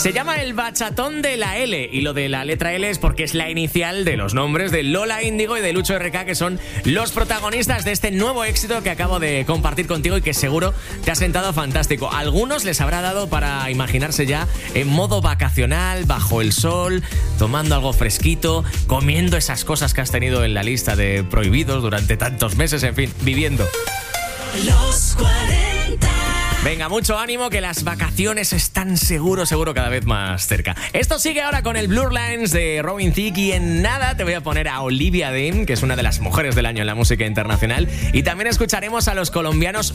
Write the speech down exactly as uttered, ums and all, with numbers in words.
Se llama El Bachatón de la L, y lo de la letra L es porque es la inicial de los nombres de Lola Índigo y de Lucho R K, que son los protagonistas de este nuevo éxito que acabo de compartir contigo y que seguro te ha sentado fantástico. A algunos les habrá dado para imaginarse ya en modo vacacional, bajo el sol, tomando algo fresquito, comiendo esas cosas que has tenido en la lista de prohibidos durante tantos meses, en fin, viviendo. Los cuarenta. Venga, mucho ánimo, que las vacaciones están seguro, seguro cada vez más cerca. Esto sigue ahora con el Blur Lines de Robin Thicke, y en nada te voy a poner a Olivia Dean, que es una de las mujeres del año en la música internacional, y también escucharemos a los colombianos